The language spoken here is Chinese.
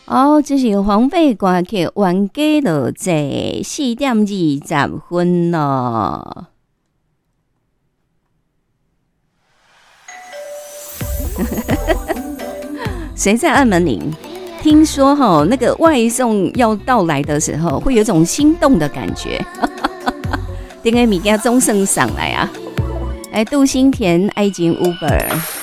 哦，这是黄飞歌曲《冤家路窄》，4点20分咯。谁在按门铃？听说那个外送要到来的时候，会有种心动的感觉。点个物件总算上来啊！来，杜新田爱情 Uber。